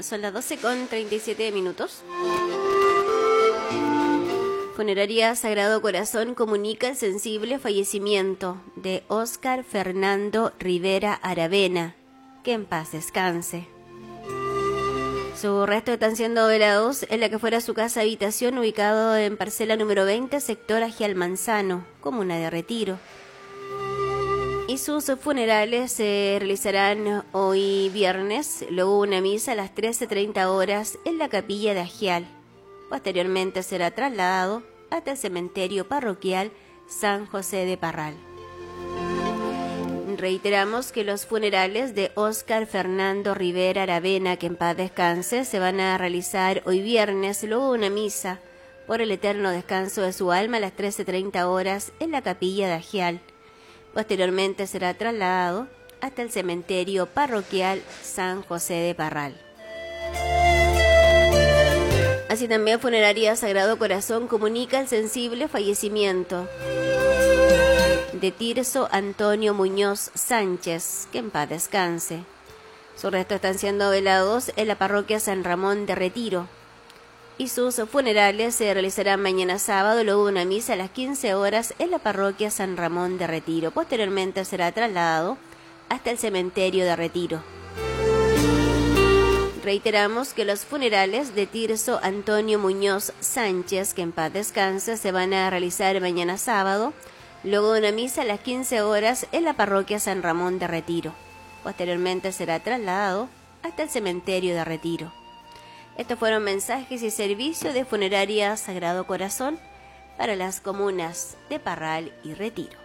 Son las 12:37. Funeraria Sagrado Corazón comunica el sensible fallecimiento de Óscar Fernando Rivera Aravena. Que en paz descanse. Sus restos están siendo velados en la que fuera su casa habitación, ubicado en parcela número 20, sector Agial Manzano, comuna de Retiro. Y sus funerales se realizarán hoy viernes, luego una misa a las 13:30 horas en la capilla de Agial. Posteriormente será trasladado hasta el cementerio parroquial San José de Parral. Reiteramos que los funerales de Óscar Fernando Rivera Aravena, que en paz descanse, se van a realizar hoy viernes, luego una misa por el eterno descanso de su alma a las 13:30 horas en la capilla de Agial. Posteriormente será trasladado hasta el cementerio parroquial San José de Parral. Así también Funeraria Sagrado Corazón comunica el sensible fallecimiento de Tirso Antonio Muñoz Sánchez, que en paz descanse. Sus restos están siendo velados en la parroquia San Ramón de Retiro. Y sus funerales se realizarán mañana sábado, luego de una misa a las 15 horas en la parroquia San Ramón de Retiro. Posteriormente será trasladado hasta el cementerio de Retiro. Reiteramos que los funerales de Tirso Antonio Muñoz Sánchez, que en paz descanse, se van a realizar mañana sábado, luego de una misa a las 15 horas en la parroquia San Ramón de Retiro. Posteriormente será trasladado hasta el cementerio de Retiro. Estos fueron mensajes y servicios de Funeraria Sagrado Corazón para las comunas de Parral y Retiro.